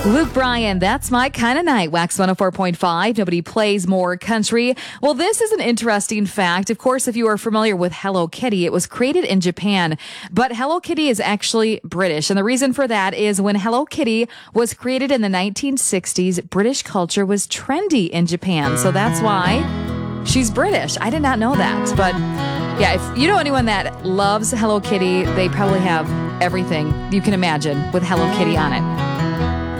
Luke Bryan, That's My Kind of Night, Wax 104.5. Nobody plays more country. Well, this is an interesting fact. Of course, if you are familiar with Hello Kitty, it was created in Japan, but Hello Kitty is actually British. And the reason for that is when Hello Kitty was created in the 1960s, British culture was trendy in Japan. So that's why she's British. I did not know that. But yeah, if you know anyone that loves Hello Kitty, they probably have everything you can imagine with Hello Kitty on it.